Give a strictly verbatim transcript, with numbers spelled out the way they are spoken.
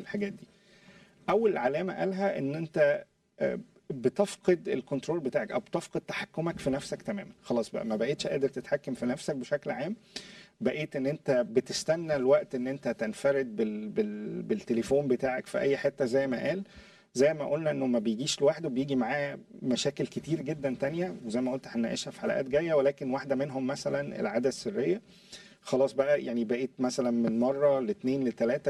الحاجات دي. اول علامه قالها ان انت آه، بتفقد الكنترول بتاعك او بتفقد تحكمك في نفسك تماما. خلاص بقى ما بقيتش قادر تتحكم في نفسك بشكل عام. بقيت ان انت بتستنى الوقت ان انت تنفرد بال... بال... بالتليفون بتاعك في اي حتة، زي ما قال. زي ما قلنا انه ما بيجيش لوحده، بيجي معاه مشاكل كتير جدا تانية، وزي ما قلت هنناقشها في حلقات جاية، ولكن واحدة منهم مثلا العادة السرية. خلاص بقى يعني بقيت مثلا من مرة لاتنين لتلاتة